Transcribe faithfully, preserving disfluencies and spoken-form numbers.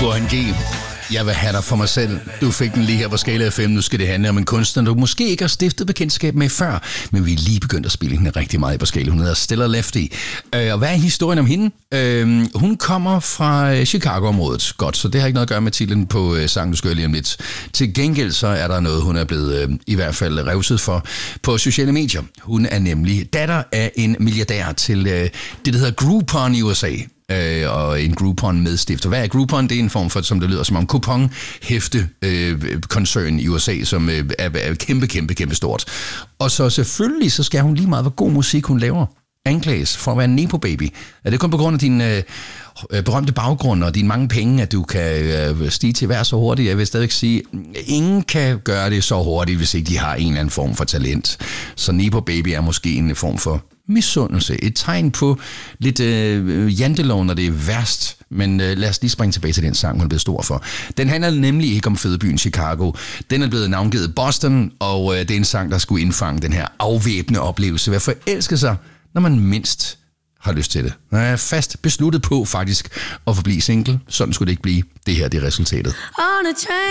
Burhan G. Jeg vil have dig for mig selv. Du fik den lige her på Skala F M. Nu skal det handle om en kunstner, du måske ikke har stiftet bekendtskab med før, men vi er lige begyndt at spille hende rigtig meget på Skala. Hun hedder Stella Lefty. Og hvad er historien om hende? Hun kommer fra Chicago-området. Godt, så det har ikke noget at gøre med titlen på sangen, du skal høre lige om lidt. Til gengæld så er der noget, hun er blevet i hvert fald revset for på sociale medier. Hun er nemlig datter af en milliardær til det, der hedder Groupon i U S A. Og en Groupon-medstifter. Hvad er Groupon? Det er en form for, som det lyder som om, kupon-hæfte-koncern i U S A, som er, er kæmpe, kæmpe, kæmpe stort. Og så selvfølgelig, så skal hun lige meget, hvor god musik hun laver, anklages for at være en nepo-baby. Er det kun på grund af din øh, berømte baggrund og dine mange penge, at du kan øh, stige til hver så hurtigt? Jeg vil stadig sige, ingen kan gøre det så hurtigt, hvis ikke de har en eller anden form for talent. Så nepo-baby er måske en form for misundelse. Et tegn på lidt øh, jantelov, når det er værst. Men øh, lad os lige springe tilbage til den sang, hun er blevet stor for. Den handler nemlig ikke om fedebyen Chicago. Den er blevet navngivet Boston, og øh, det er en sang, der skulle indfange den her afvæbnende oplevelse ved at forelske sig, når man mindst har lyst til det. Jeg er fast besluttet på faktisk at forblive single. Sådan skulle det ikke blive. Det her det er resultatet.